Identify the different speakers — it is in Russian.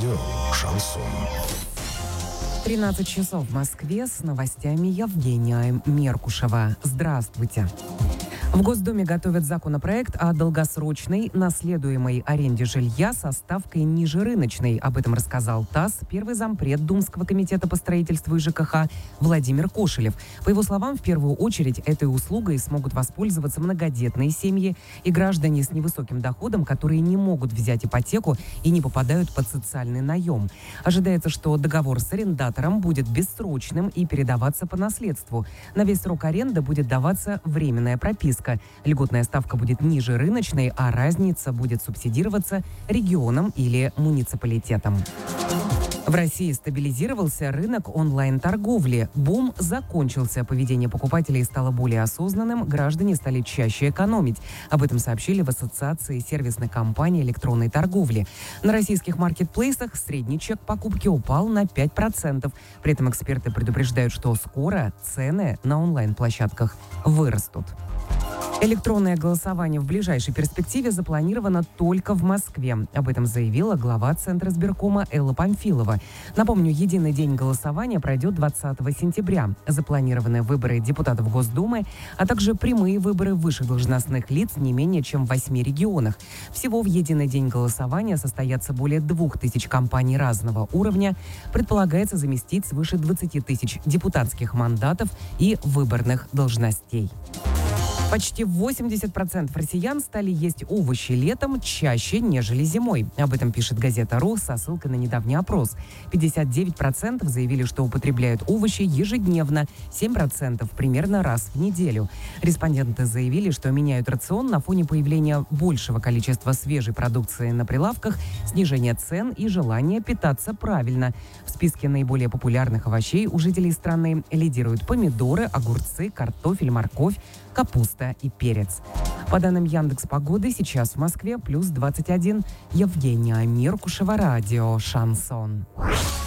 Speaker 1: Радио «Шансон».
Speaker 2: 13 часов в Москве. С новостями Евгения Меркушева. Здравствуйте. В Госдуме готовят законопроект о долгосрочной наследуемой аренде жилья со ставкой ниже рыночной. Об этом рассказал ТАСС первый зампред Думского комитета по строительству и ЖКХ Владимир Кошелев. По его словам, в первую очередь этой услугой смогут воспользоваться многодетные семьи и граждане с невысоким доходом, которые не могут взять ипотеку и не попадают под социальный наем. Ожидается, что договор с арендатором будет бессрочным и передаваться по наследству. На весь срок аренды будет даваться временная прописка. Льготная ставка будет ниже рыночной, а разница будет субсидироваться регионом или муниципалитетом. В России стабилизировался рынок онлайн-торговли. Бум закончился, поведение покупателей стало более осознанным, граждане стали чаще экономить. Об этом сообщили в Ассоциации сервисных компаний электронной торговли. На российских маркетплейсах средний чек покупки упал на 5%. При этом эксперты предупреждают, что скоро цены на онлайн-площадках вырастут. Электронное голосование в ближайшей перспективе запланировано только в Москве. Об этом заявила глава Центра избиркома Элла Памфилова. Напомню, единый день голосования пройдет 20 сентября. Запланированы выборы депутатов Госдумы, а также прямые выборы высших должностных лиц не менее чем в 8 регионах. Всего в единый день голосования состоятся более 2000 кампаний разного уровня. Предполагается заместить свыше 20 тысяч депутатских мандатов и выборных должностей. Почти 80% россиян стали есть овощи летом чаще, нежели зимой. Об этом пишет газета «Ру» со ссылкой на недавний опрос. 59% заявили, что употребляют овощи ежедневно, 7% примерно раз в неделю. Респонденты заявили, что меняют рацион на фоне появления большего количества свежей продукции на прилавках, снижения цен и желания питаться правильно. В списке наиболее популярных овощей у жителей страны лидируют помидоры, огурцы, картофель, морковь, капуста и перец. По данным Яндекс.Погоды, сейчас в Москве плюс 21. Евгения Меркушева, радио «Шансон».